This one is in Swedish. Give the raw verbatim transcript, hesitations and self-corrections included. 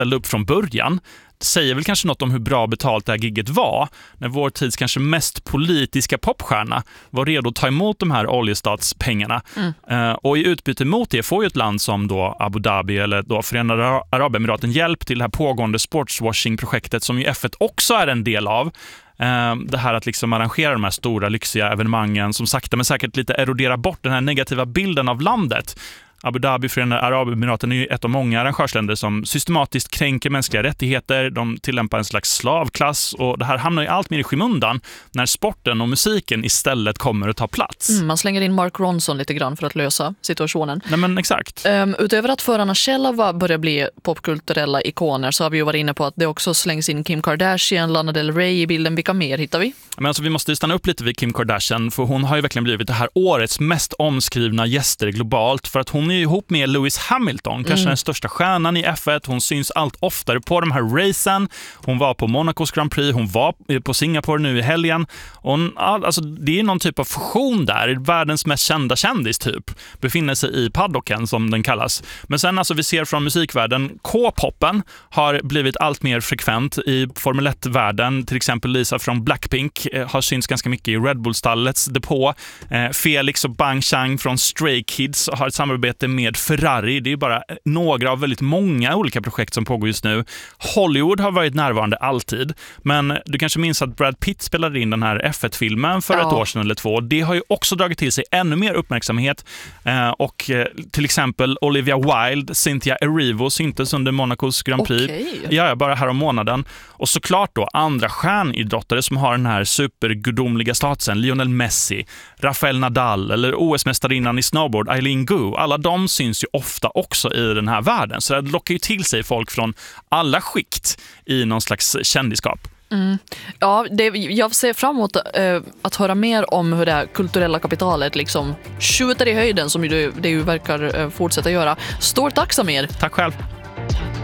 ställde upp från början. Det säger väl kanske något om hur bra betalt det här gigget var när vår tids kanske mest politiska popstjärna var redo att ta emot de här oljestatspengarna. Mm. Uh, och i utbyte mot det får ju ett land som då Abu Dhabi eller då Förenade Arabemiraten hjälp till det här pågående sportswashing-projektet som ju F ett också är en del av. Uh, det här att liksom arrangera de här stora lyxiga evenemangen som sakta men säkert lite eroderar bort den här negativa bilden av landet. Abu Dhabi, Förenade Arabemiraten är ju ett av många arrangörsländer som systematiskt kränker mänskliga rättigheter. De tillämpar en slags slavklass och det här hamnar ju allt mer i skymundan när sporten och musiken istället kommer att ta plats. Mm, man slänger in Mark Ronson lite grann för att lösa situationen. Nej men exakt. Um, utöver att förarna själva börjar bli popkulturella ikoner så har vi ju varit inne på att det också slängs in Kim Kardashian, Lana Del Rey i bilden. Vilka mer hittar vi? Men alltså, vi måste stanna upp lite vid Kim Kardashian för hon har ju verkligen blivit det här årets mest omskrivna gäster globalt för att hon är ihop med Lewis Hamilton, kanske mm. den största stjärnan i F ett. Hon syns allt oftare på de här racen. Hon var på Monacos Grand Prix, hon var på Singapore nu i helgen. Hon, alltså, det är någon typ av fusion där. Världens mest kända kändis typ befinner sig i paddocken som den kallas. Men sen alltså vi ser från musikvärlden, K-poppen har blivit allt mer frekvent i Formel ett-världen. Till exempel Lisa från Blackpink eh, har synts ganska mycket i Red Bull-stallets depå. Eh, Felix och Bang Chang från Stray Kids har ett samarbete med Ferrari. Det är bara några av väldigt många olika projekt som pågår just nu. Hollywood har varit närvarande alltid. Men du kanske minns att Brad Pitt spelade in den här F ett-filmen för ja. ett år sedan eller två. Det har ju också dragit till sig ännu mer uppmärksamhet. Eh, och eh, till exempel Olivia Wilde, Cynthia Erivo syntes under Monacos Grand Prix. Okay. Ja, bara här om månaden. Och såklart då andra stjärnidrottare som har den här supergudomliga statusen. Lionel Messi, Rafael Nadal eller O S-mästarinnan i snowboard Eileen Gu. Alla de syns ju ofta också i den här världen. Så det lockar ju till sig folk från alla skikt i någon slags kändiskap. Mm. Ja, det, jag ser fram emot äh, att höra mer om hur det här kulturella kapitalet liksom skjuter i höjden som det, det ju verkar äh, fortsätta göra. Stort tack Samir. Tack själv.